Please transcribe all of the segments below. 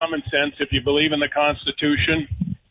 common sense, if you believe in the Constitution,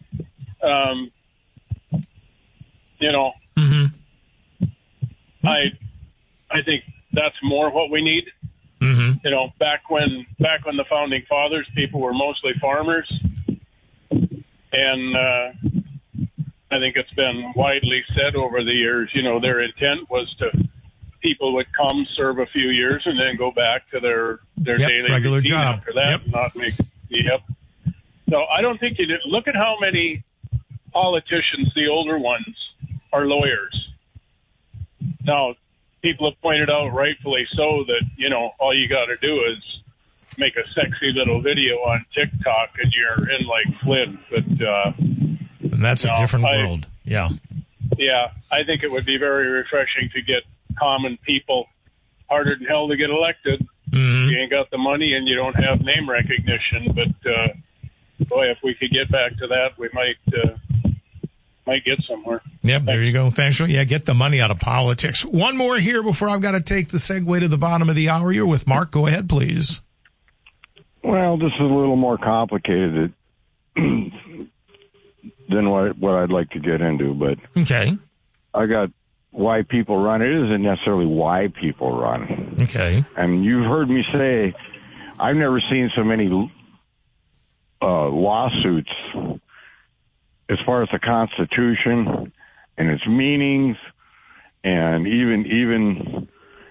I think that's more what we need. Mm-hmm. Back when the founding fathers, people were mostly farmers, and I think it's been widely said over the years, their intent was people would come, serve a few years, and then go back to their daily regular routine job. After that, not make. So I don't think you did. Look at how many politicians, the older ones, are lawyers. Now, people have pointed out, rightfully so, that, all you got to do is make a sexy little video on TikTok and you're in like Flynn. But and that's a different world. Yeah. Yeah, I think it would be very refreshing to get common people, harder than hell to get elected. Mm-hmm. You ain't got the money and you don't have name recognition. But, boy, if we could get back to that, we might get somewhere. Yep, there you go. Thanks. Yeah, get the money out of politics. One more here before I've got to take the segue to the bottom of the hour. You're with Mark. Go ahead, please. Well, this is a little more complicated than what I'd like to get into, but okay. I got why people run. It isn't necessarily why people run. Okay. And you've heard me say I've never seen so many lawsuits as far as the Constitution and its meanings, and even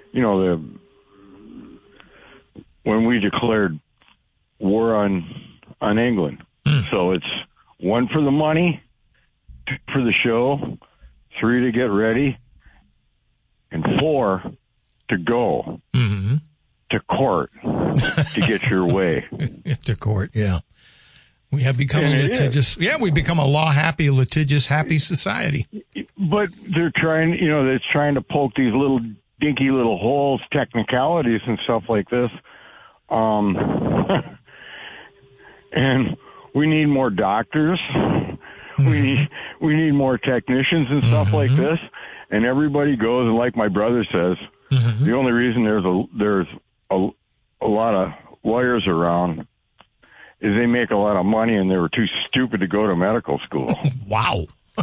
when we declared war on England. So it's 1 for the money, 2 for the show, 3 to get ready, and 4 to go to court to get your way. To court, yeah. We have become a litigious. Yeah, we've become a law-happy, litigious, happy society. But they're trying, it's trying to poke these little dinky little holes, technicalities and stuff like this. And we need more doctors. We need more technicians and stuff like this. And everybody goes, and like my brother says, the only reason there's a lot of lawyers around is they make a lot of money and they were too stupid to go to medical school. Wow.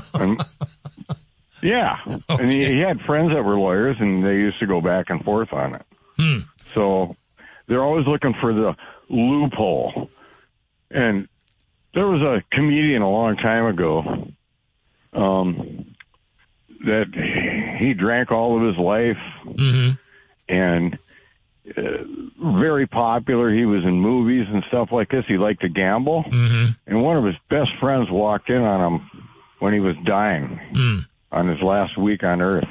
Yeah. Okay. And he had friends that were lawyers, and they used to go back and forth on it. So they're always looking for the loophole. And there was a comedian a long time ago that he drank all of his life, and very popular. He was in movies and stuff like this. He liked to gamble. And one of his best friends walked in on him when he was dying on his last week on Earth.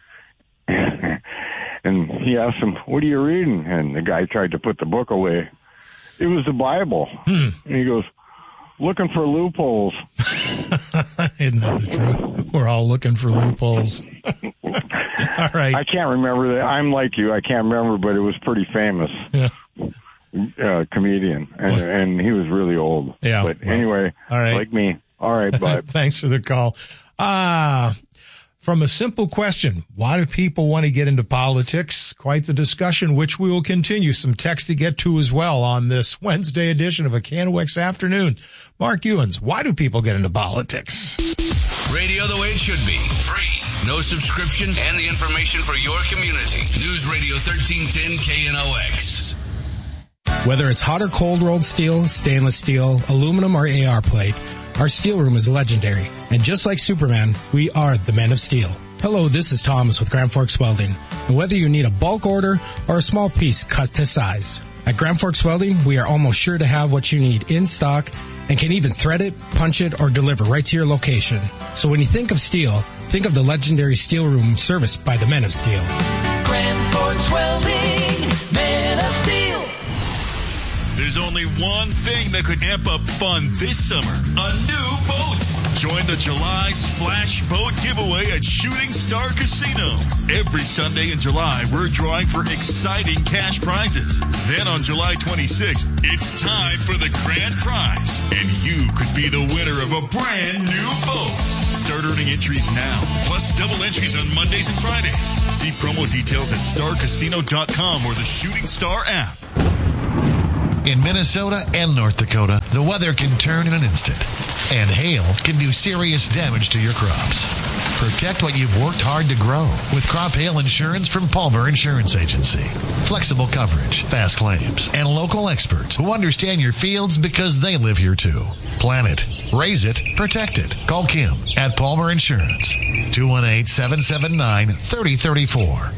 And he asked him, "What are you reading?" And the guy tried to put the book away. It was the Bible. And he goes, "Looking for loopholes." Isn't that the truth? We're all looking for loopholes. All right. I can't remember that. I'm like you. I can't remember, but it was pretty famous. Comedian. And he was really old. Yeah. But anyway, all right. Like me. All right, bud. Thanks for the call. From a simple question, why do people want to get into politics? Quite the discussion, which we will continue. Some text to get to as well on this Wednesday edition of A KNOX Afternoon. Mark Ewens, why do people get into politics? Radio the way it should be. Free. No subscription, and the information for your community. News Radio 1310 KNOX. Whether it's hot or cold rolled steel, stainless steel, aluminum, or AR plate, our steel room is legendary. And just like Superman, we are the Men of Steel. Hello, this is Thomas with Grand Forks Welding. And whether you need a bulk order or a small piece cut to size, at Grand Forks Welding, we are almost sure to have what you need in stock and can even thread it, punch it, or deliver right to your location. So when you think of steel, think of the legendary steel room serviced by the Men of Steel. Grand Forks Welding, Men of Steel. There's only one thing that could amp up fun this summer. A new boat. Join the July Splash Boat giveaway at Shooting Star Casino. Every Sunday in July, we're drawing for exciting cash prizes. Then on July 26th, it's time for the grand prize. And you could be the winner of a brand new boat. Start earning entries now, plus double entries on Mondays and Fridays. See promo details at starcasino.com or the Shooting Star app. In Minnesota and North Dakota, the weather can turn in an instant, and hail can do serious damage to your crops. Protect what you've worked hard to grow with crop hail insurance from Palmer Insurance Agency. Flexible coverage, fast claims, and local experts who understand your fields because they live here too. Plan it, raise it, protect it. Call Kim at Palmer Insurance. 218-779-3034.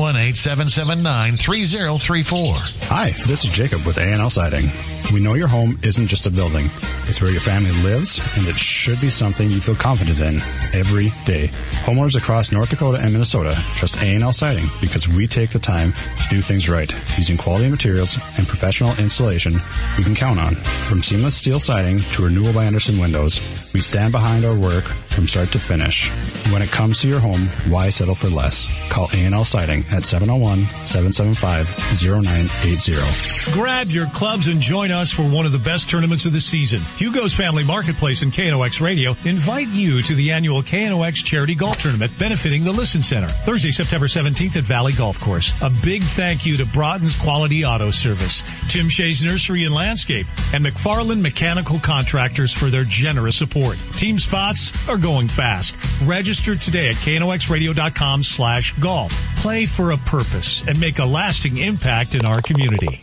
218-779-3034. Hi, this is Jacob with A&L Siding. We know your home isn't just a building. It's where your family lives, and it should be something you feel confident in every day. Homeowners across North Dakota and Minnesota trust A&L Siding because we take the time to do things right, using quality materials and professional installation we can count on. From seamless steel siding to Renewal by Andersen windows, we stand behind our work from start to finish. When it comes to your home, why settle for less? Call A&L Siding at 701-775-0980. Grab your clubs and join us for one of the best tournaments of the season. Hugo's Family Marketplace and KNOX Radio invite you to the annual KNOX Charity Golf Tournament benefiting the Listen Center, Thursday, September 17th at Valley Golf Course. A big thank you to Broughton's Quality Auto Service, Tim Shea's Nursery and Landscape, and McFarland Mechanical Contractors for their generous support. Team spots are going fast. Register today at knoxradio.com/golf. Play for a purpose and make a lasting impact in our community.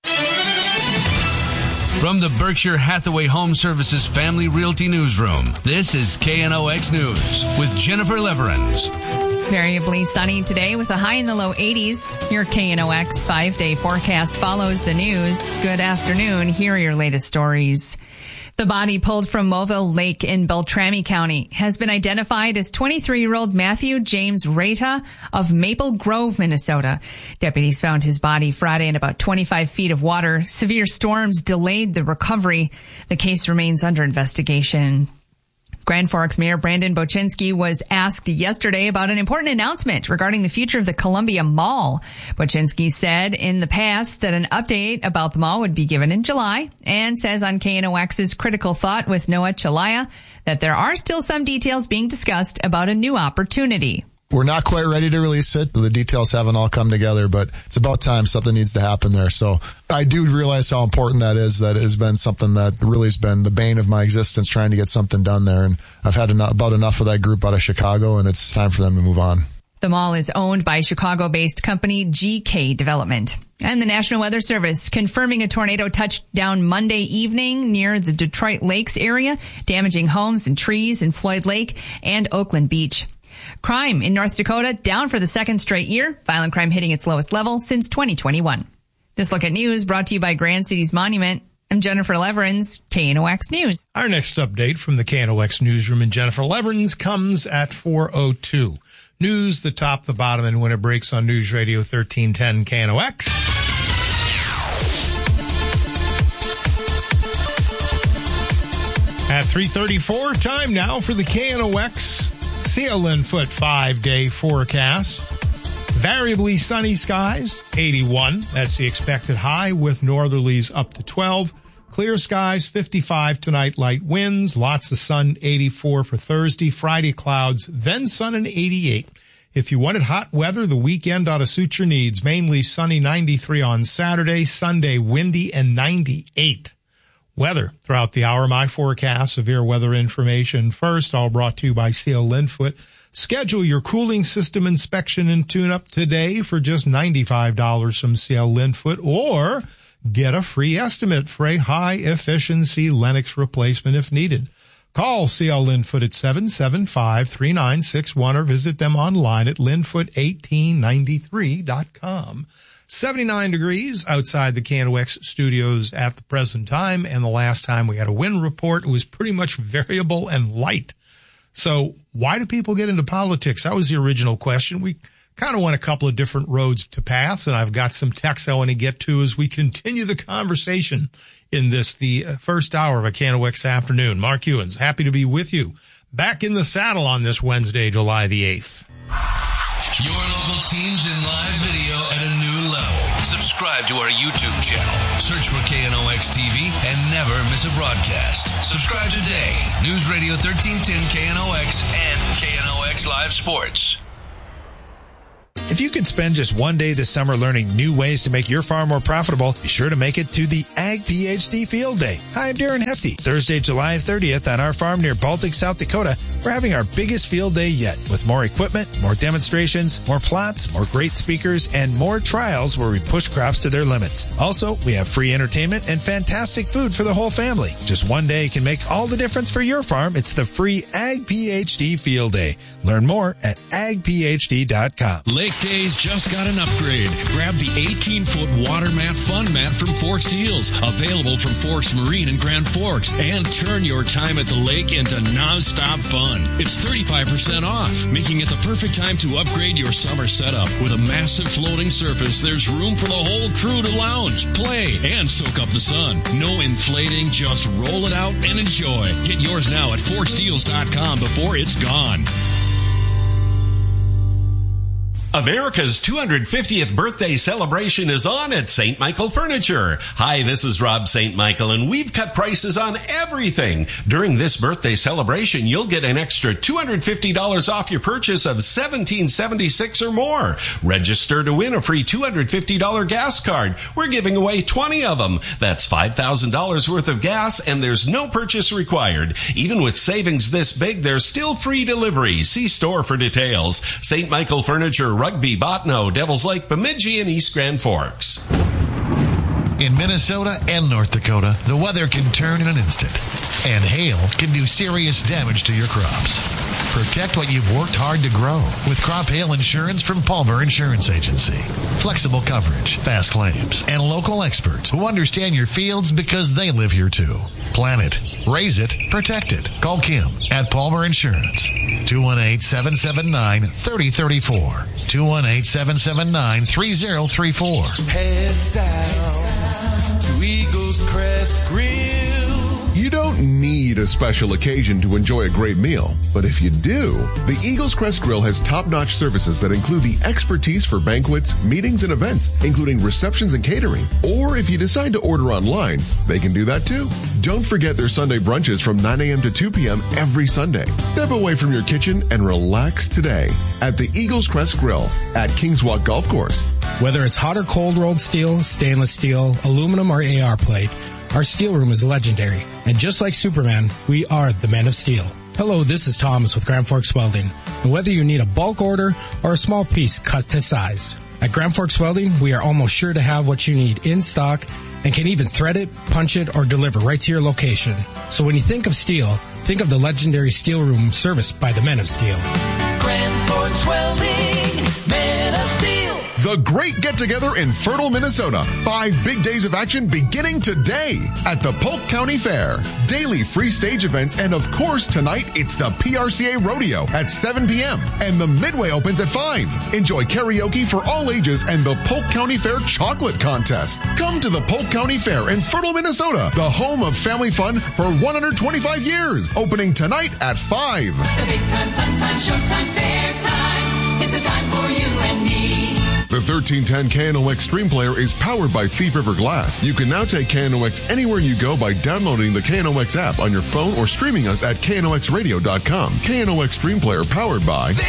From the Berkshire Hathaway Home Services Family Realty Newsroom, this is KNOX News with Jennifer Leverins. Variably sunny today with a high in the low 80s. Your KNOX 5-day forecast follows the news. Good afternoon. Here are your latest stories. The body pulled from Mobile Lake in Beltrami County has been identified as 23-year-old Matthew James Rata of Maple Grove, Minnesota. Deputies found his body Friday in about 25 feet of water. Severe storms delayed the recovery. The case remains under investigation. Grand Forks Mayor Brandon Boczynski was asked yesterday about an important announcement regarding the future of the Columbia Mall. Boczynski said in the past that an update about the mall would be given in July, and says on KNOX's Critical Thought with Noah Chalaya that there are still some details being discussed about a new opportunity. We're not quite ready to release it. The details haven't all come together, but it's about time something needs to happen there. So I do realize how important that is. That has been something that really has been the bane of my existence, trying to get something done there. And I've had about enough of that group out of Chicago, and it's time for them to move on. The mall is owned by Chicago-based company GK Development. And the National Weather Service confirming a tornado touched down Monday evening near the Detroit Lakes area, damaging homes and trees in Floyd Lake and Oakland Beach. Crime in North Dakota down for the second straight year. Violent crime hitting its lowest level since 2021. This Look at News brought to you by Grand Cities Monument. I'm Jennifer Leverins, KNOX News. Our next update from the KNOX newsroom in Jennifer Leverins comes at 4:02. News, the top, the bottom, and when it breaks on News Radio 1310 KNOX. At 3:34, time now for the KNOX Seal Linfoot 5-day forecast. Variably sunny skies, 81. That's the expected high with northerlies up to 12. Clear skies, 55 tonight, light winds, lots of sun, 84 for Thursday. Friday clouds, then sun and 88. If you wanted hot weather, the weekend ought to suit your needs. Mainly sunny, 93 on Saturday. Sunday, windy and 98. Weather throughout the hour. My forecast, severe weather information first, all brought to you by Seal Linfoot. Schedule your cooling system inspection and tune-up today for just $95 from Seal Linfoot, or get a free estimate for a high-efficiency Lennox replacement if needed. Call Seal Linfoot at 775-3961 or visit them online at linfoot1893.com. 79 degrees outside the KNOX studios at the present time, and the last time we had a wind report, it was pretty much variable and light. So why do people get into politics? That was the original question. We kind of went a couple of different roads to paths, and I've got some texts I want to get to as we continue the conversation in this, the first hour of a KNOX afternoon. Mark Ewens, happy to be with you. Back in the saddle on this Wednesday, July the 8th. Your local teams in live video at a new level. Subscribe to our YouTube channel. Search for KNOX TV and never miss a broadcast. Subscribe today. News Radio 1310 KNOX and KNOX Live Sports. If you could spend just one day this summer learning new ways to make your farm more profitable, be sure to make it to the Ag PhD Field Day. Hi, I'm Darren Hefty. Thursday, July 30th on our farm near Baltic, South Dakota, we're having our biggest field day yet with more equipment, more demonstrations, more plots, more great speakers, and more trials where we push crops to their limits. Also, we have free entertainment and fantastic food for the whole family. Just one day can make all the difference for your farm. It's the free Ag PhD Field Day. Learn more at agphd.com. Lake Days just got an upgrade. Grab the 18-foot water mat fun mat from Forks Deals, available from Forks Marine in Grand Forks, and turn your time at the lake into non-stop fun. It's 35% off, making it the perfect time to upgrade your summer setup. With a massive floating surface, there's room for the whole crew to lounge, play, and soak up the sun. No inflating, just roll it out and enjoy. Get yours now at forksdeals.com before it's gone. America's 250th birthday celebration is on at St. Michael Furniture. Hi, this is Rob St. Michael, and we've cut prices on everything. During this birthday celebration, you'll get an extra $250 off your purchase of $17.76 or more. Register to win a free $250 gas card. We're giving away 20 of them. That's $5,000 worth of gas, and there's no purchase required. Even with savings this big, there's still free delivery. See store for details. St. Michael Furniture, Rugby, Botno, Devils Lake, Bemidji, and East Grand Forks. In Minnesota and North Dakota, the weather can turn in an instant, and hail can do serious damage to your crops. Protect what you've worked hard to grow with crop hail insurance from Palmer Insurance Agency. Flexible coverage, fast claims, and local experts who understand your fields because they live here too. Plan it, raise it, protect it. Call Kim at Palmer Insurance. 218-779-3034. 218-779-3034. Heads out to Eagles Crest Grill. You don't need a special occasion to enjoy a great meal, but if you do, the Eagles Crest Grill has top-notch services that include the expertise for banquets, meetings, and events, including receptions and catering. Or if you decide to order online, they can do that too. Don't forget their Sunday brunches from 9 a.m. to 2 p.m. every Sunday. Step away from your kitchen and relax today at the Eagles Crest Grill at Kings Walk Golf Course. Whether it's hot or cold rolled steel, stainless steel, aluminum, or AR plate, our steel room is legendary. And just like Superman, we are the Men of Steel. Hello, this is Thomas with Grand Forks Welding. And whether you need a bulk order or a small piece cut to size, at Grand Forks Welding, we are almost sure to have what you need in stock and can even thread it, punch it, or deliver right to your location. So when you think of steel, think of the legendary steel room serviced by the Men of Steel. Grand Forks Welding, Men of Steel. The Great Get-Together in Fertile, Minnesota. 5 big days of action beginning today at the Polk County Fair. Daily free stage events, and of course tonight it's the PRCA Rodeo at 7 p.m. and the Midway opens at 5. Enjoy karaoke for all ages and the Polk County Fair Chocolate Contest. Come to the Polk County Fair in Fertile, Minnesota, the home of family fun for 125 years. Opening tonight at 5. It's a big time, fun time, showtime, fair time. It's a time for you and me. The 1310 KNOX Stream Player is powered by Thief River Glass. You can now take KNOX anywhere you go by downloading the KNOX app on your phone or streaming us at knoxradio.com. KNOX Stream Player powered by